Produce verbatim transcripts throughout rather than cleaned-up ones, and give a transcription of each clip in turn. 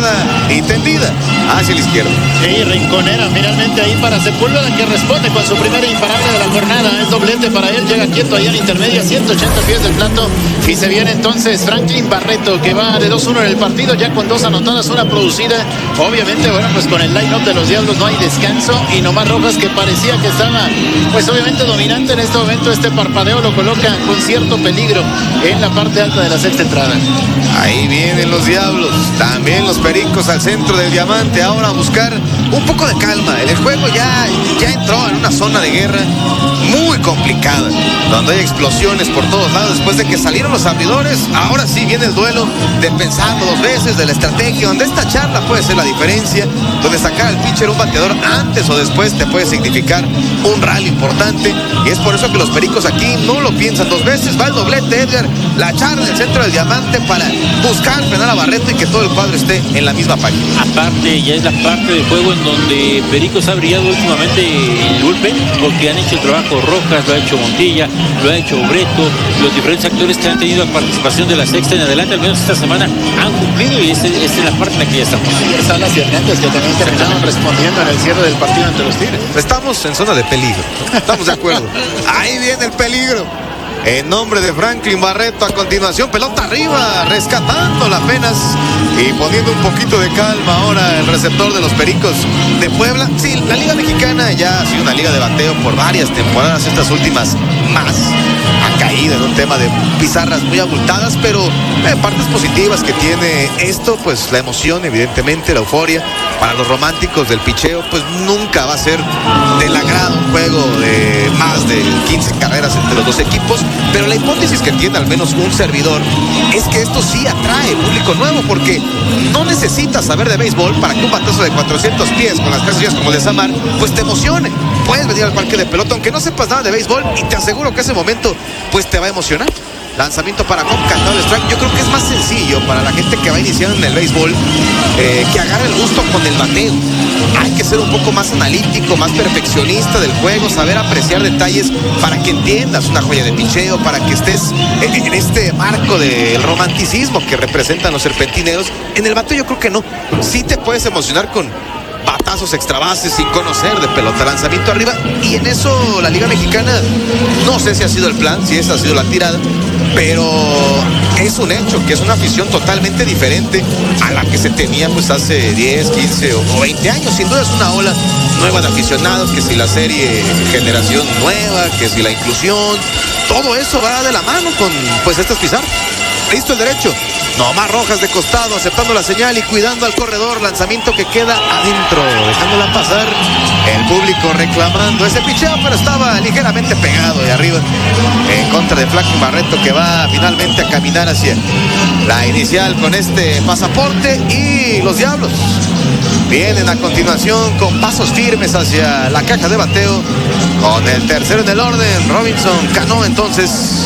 izquierda y tendida hacia la izquierda. Sí, rinconera finalmente ahí para Sepúlveda, que responde con su primera imparable de la jornada. Es doblete para él, llega quieto ahí en intermedia, ciento ochenta pies del plato. Y se viene entonces Franklin Barreto, que va de dos uno en el partido, ya con dos anotadas, una producida. Obviamente, bueno, pues con el line-up de los Diablos no hay descanso. Y Nomar Rojas, que parecía que estaba, pues obviamente dominante en este momento, este parpadeo lo coloca con cierto peligro en la parte alta de la sexta entrada. Ahí vienen los Diablos, también los Pericos al centro del diamante, ahora a buscar un poco de calma. El juego ya, ya entró en una zona de guerra muy complicada, donde hay explosiones por todos lados. Después de que salieron los abridores, ahora sí viene el duelo de pensarlo dos veces, de la estrategia, donde esta charla puede ser la diferencia, donde sacar al pitcher un bateador antes o después te puede significar un rally importante. Y es por eso que los Pericos aquí no lo piensan dos veces. Va el doblete, Edgar, la charla en el centro del diamante para buscar frenar a Barreto y que todo el cuadro esté en la misma página. Aparte, ya es la parte del juego en donde Pericos ha brillado últimamente el bullpen, porque han hecho el trabajo Rojas, lo ha hecho Montilla, lo ha hecho Breto, los diferentes actores que han tenido participación de la sexta en adelante, al menos esta semana, han cumplido, y esta es la parte en la que ya estamos. Ayer Salas y Hernández, que también terminaron respondiendo en el cierre del partido ante los Tigres. Estamos en zona de peligro, estamos de acuerdo. Ahí viene el peligro. En nombre de Franklin Barreto, a continuación, pelota arriba, rescatándola apenas y poniendo un poquito de calma ahora el receptor de los Pericos de Puebla. Sí, la Liga Mexicana ya ha sido una liga de bateo por varias temporadas, estas últimas más. Ha caído en un tema de pizarras muy abultadas, pero eh, partes positivas que tiene esto, pues la emoción, evidentemente, la euforia. Para los románticos del picheo, pues nunca va a ser del agrado un juego de más de quince carreras entre los dos equipos, pero la hipótesis que entiende al menos un servidor es que esto sí atrae público nuevo, porque no necesitas saber de béisbol para que un batazo de cuatrocientos pies con las casillas como el de Samar, pues te emocione. Puedes venir al parque de pelota aunque no sepas nada de béisbol y te aseguro que ese momento pues te va a emocionar. Lanzamiento para Cobb, cantado el strike. Yo creo que es más sencillo para la gente que va iniciando en el béisbol eh, que agarre el gusto con el bateo. Hay que ser un poco más analítico, más perfeccionista del juego, saber apreciar detalles para que entiendas una joya de picheo, para que estés en, en este marco del romanticismo que representan los serpentineros. En el bateo yo creo que no. Sí te puedes emocionar con batazos extra bases sin conocer de pelota, lanzamiento arriba, y en eso la Liga Mexicana, no sé si ha sido el plan, si esa ha sido la tirada, pero es un hecho que es una afición totalmente diferente a la que se tenía pues hace diez, quince o veinte años. Sin duda es una ola nueva de aficionados, que si la serie generación nueva, que si la inclusión, todo eso va de la mano con pues estas pizarras. Listo el derecho, Nomar Rojas de costado, aceptando la señal y cuidando al corredor. Lanzamiento que queda adentro, dejándola pasar. El público reclamando ese picheo, pero estaba ligeramente pegado de arriba en contra de Franklin Barreto, que va finalmente a caminar hacia la inicial con este pasaporte. Y los Diablos vienen a continuación con pasos firmes hacia la caja de bateo, con el tercero en el orden, Robinson Cano. Entonces,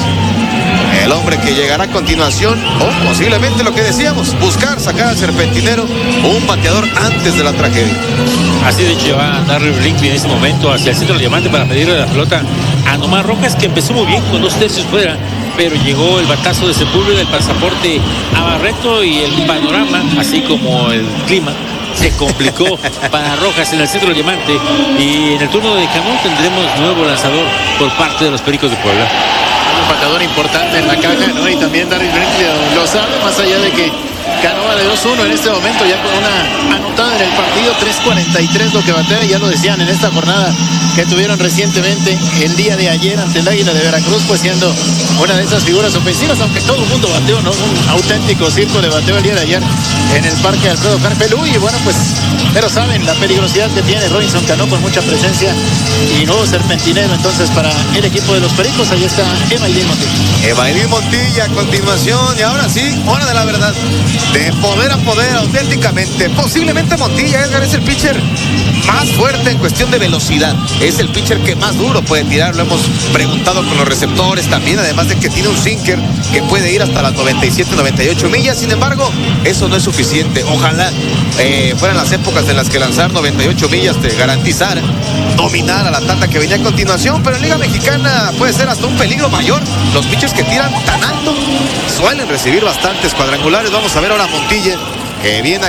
el hombre que llegará a continuación, o posiblemente lo que decíamos, buscar sacar al serpentinero un bateador antes de la tragedia. Así de hecho va a darle Brinkley en este momento hacia el centro del diamante para pedirle la pelota a Nomar Rojas, que empezó muy bien con dos tercios fuera, pero llegó el batazo de Sepúlveda, el pasaporte a Barreto, y el panorama, así como el clima, se complicó para Rojas en el centro del diamante. Y en el turno de Cano tendremos nuevo lanzador por parte de los Pericos de Puebla. Un bateador importante en la caja, ¿no? Y también Darryl Brinkley lo sabe, más allá de que Cano va de dos uno en este momento, ya con una anotada en el partido, tres cuarenta y tres lo que batea. Ya lo decían en esta jornada que tuvieron recientemente, el día de ayer, ante el Águila de Veracruz, pues siendo una de esas figuras ofensivas, aunque todo el mundo bateó, ¿no? Un auténtico circo de bateo el día de ayer en el Parque Alfredo Carpelú. Y bueno, pues, pero saben la peligrosidad que tiene Robinson Cano, con mucha presencia y nuevo serpentinero entonces para el equipo de los Pericos. Ahí está Evaidín Montilla. Evaidín Montilla a continuación, y ahora sí, hora de la verdad, de poder a poder, auténticamente. Posiblemente Montilla, Edgar, es el pitcher más fuerte en cuestión de velocidad, es el pitcher que más duro puede tirar. Lo hemos preguntado con los receptores también, además de que tiene un sinker que puede ir hasta las noventa y siete, noventa y ocho millas. Sin embargo, eso no es suficiente. Ojalá eh, fueran las épocas en las que lanzar noventa y ocho millas te garantizara dominar a la tanda que venía a continuación, pero en Liga Mexicana puede ser hasta un peligro mayor. Los pitchers que tiran tan alto suelen recibir bastantes cuadrangulares. Vamos a ver ahora a Montilla, que viene